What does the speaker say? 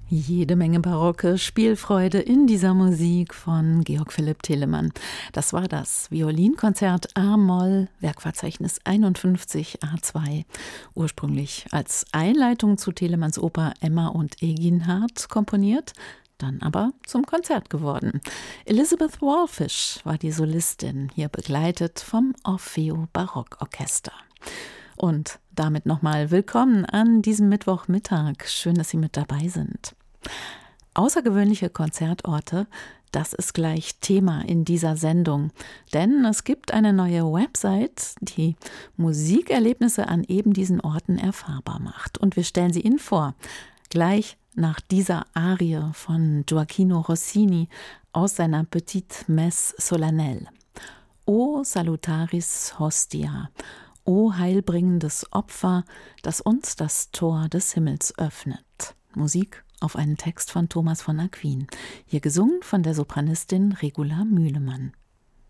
Jede Menge barocke Spielfreude in dieser Musik von Georg Philipp Telemann. Das war das Violinkonzert A-Moll, Werkverzeichnis 51 A2. Ursprünglich als Einleitung zu Telemanns Oper Emma und Eginhard komponiert, dann aber zum Konzert geworden. Elizabeth Wallfisch war die Solistin, hier begleitet vom Orfeo Barockorchester. Und damit nochmal willkommen an diesem Mittwochmittag. Schön, dass Sie mit dabei sind. Außergewöhnliche Konzertorte, das ist gleich Thema in dieser Sendung. Denn es gibt eine neue Website, die Musikerlebnisse an eben diesen Orten erfahrbar macht. Und wir stellen sie Ihnen vor, gleich nach dieser Arie von Gioachino Rossini aus seiner Petite Messe Solennelle. O salutaris hostia, O heilbringendes Opfer, das uns das Tor des Himmels öffnet. Musik auf einen Text von Thomas von Aquin, hier gesungen von der Sopranistin Regula Mühlemann.